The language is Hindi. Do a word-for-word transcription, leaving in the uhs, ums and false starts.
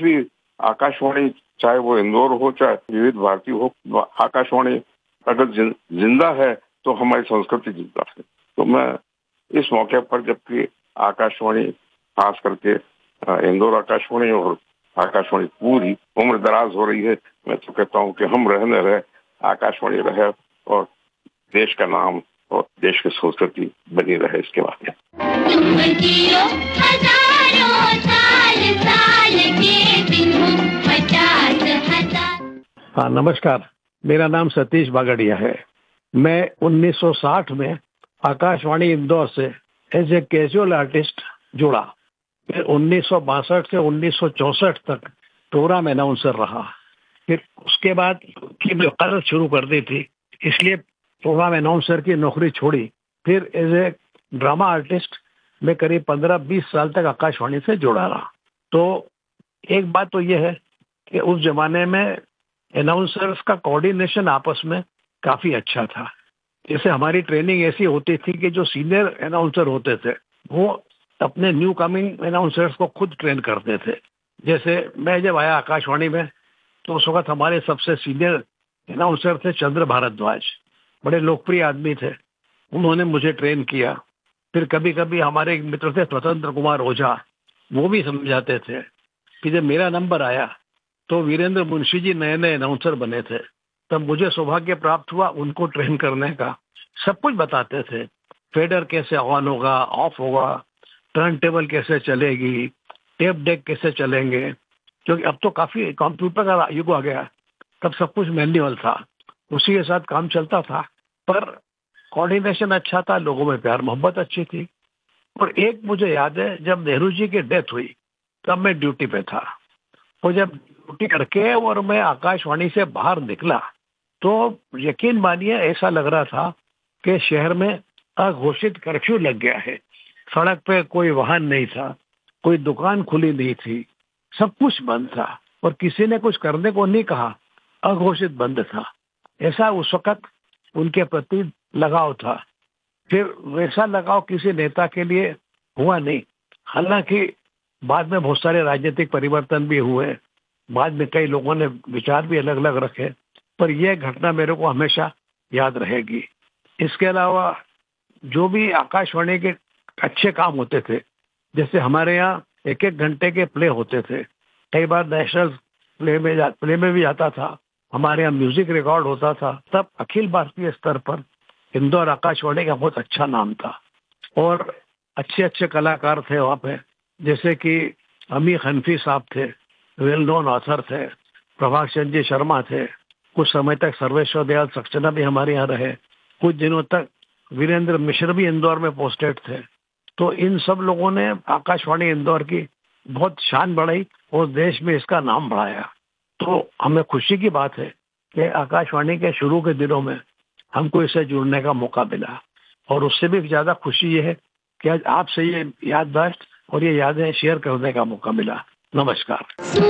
भी आकाशवाणी, चाहे वो इंदौर हो चाहे विविध भारती हो, आकाशवाणी अगर जिंदा है तो हमारी संस्कृति जिंदा है। तो मैं इस मौके पर, जबकि आकाशवाणी खास करके इंदौर आकाशवाणी और आकाशवाणी पूरी उम्र दराज हो रही है, मैं तो कहता हूँ कि हम रहने रहे, आकाशवाणी रहे और देश का नाम और देश की संस्कृति बनी रहे इसके बाद। हाँ, नमस्कार। मेरा नाम सतीश बागड़िया है। मैं उन्नीस सौ साठ में आकाशवाणी इंदौर से एज ए कैजुअल आर्टिस्ट जुड़ा। फिर उन्नीस सौ बासठ से उन्नीस सौ चौसठ तक प्रोग्राम अनाउंसर रहा। फिर उसके बाद की वकालत शुरू कर दी थी, इसलिए प्रोग्राम अनाउंसर की नौकरी छोड़ी। फिर एज ए ड्रामा आर्टिस्ट मैं करीब पंद्रह बीस साल तक आकाशवाणी से जुड़ा रहा। तो एक बात तो यह है कि उस जमाने में अनाउंसर्स का कोऑर्डिनेशन आपस में काफी अच्छा था। जैसे हमारी ट्रेनिंग ऐसी होती थी कि जो सीनियर अनाउंसर होते थे वो अपने न्यू कमिंग अनाउंसर्स को खुद ट्रेन करते थे। जैसे मैं जब आया आकाशवाणी में तो उस वक्त हमारे सबसे सीनियर अनाउंसर थे चंद्र भारद्वाज, बड़े लोकप्रिय आदमी थे। उन्होंने मुझे ट्रेन किया। फिर कभी कभी हमारे एक मित्र थे स्वतंत्र कुमार ओझा, वो भी समझाते थे। कि जब मेरा नंबर आया तो वीरेंद्र मुंशी जी नए नए अनाउंसर बने थे, तब मुझे सौभाग्य प्राप्त हुआ उनको ट्रेन करने का। सब कुछ बताते थे, फेडर कैसे ऑन होगा, ऑफ होगा, टर्न टेबल कैसे चलेगी, टेप डेक कैसे चलेंगे, क्योंकि अब तो काफी कंप्यूटर का युग आ गया। तब सब कुछ मैन्युअल था, उसी के साथ काम चलता था, पर कोऑर्डिनेशन अच्छा था, लोगों में प्यार मोहब्बत अच्छी थी। और एक मुझे याद है, जब नेहरू जी की डेथ हुई तब मैं ड्यूटी पे था। और जब ड्यूटी करके और मैं आकाशवाणी से बाहर निकला तो यकीन मानिए ऐसा लग रहा था कि शहर में अघोषित कर्फ्यू लग गया है। सड़क पे कोई वाहन नहीं था, कोई दुकान खुली नहीं थी, सब कुछ बंद था और किसी ने कुछ करने को नहीं कहा, अघोषित बंद था। ऐसा उस वक्त उनके प्रति लगाव था। फिर वैसा लगाव किसी नेता के लिए हुआ नहीं। हालांकि बाद में बहुत सारे राजनीतिक परिवर्तन भी हुए, बाद में कई लोगों ने विचार भी अलग अलग रखे, पर यह घटना मेरे को हमेशा याद रहेगी। इसके अलावा जो भी आकाशवाणी के अच्छे काम होते थे, जैसे हमारे यहाँ एक एक घंटे के प्ले होते थे, कई बार नेशनल प्ले में जा, प्ले में भी आता था, हमारे यहाँ म्यूजिक रिकॉर्ड होता था। तब अखिल भारतीय स्तर पर इंदौर आकाशवाणी का बहुत अच्छा नाम था और अच्छे अच्छे कलाकार थे वहाँ पे, जैसे कि अमी हनफी साहब थे, वेल नोन ऑथर थे, प्रभाष चंद्र जी शर्मा थे, कुछ समय तक सर्वेश्वर दयाल सक्सेना भी हमारे यहाँ रहे, कुछ दिनों तक वीरेंद्र मिश्र भी इंदौर में पोस्टेड थे। तो इन सब लोगों ने आकाशवाणी इंदौर की बहुत शान बढ़ाई और देश में इसका नाम बढ़ाया। तो हमें खुशी की बात है कि आकाशवाणी के शुरू के दिनों में हमको इससे जुड़ने का मौका मिला और उससे भी ज्यादा खुशी ये है कि आज आपसे ये याददाश्त और ये यादें शेयर करने का मौका मिला। नमस्कार।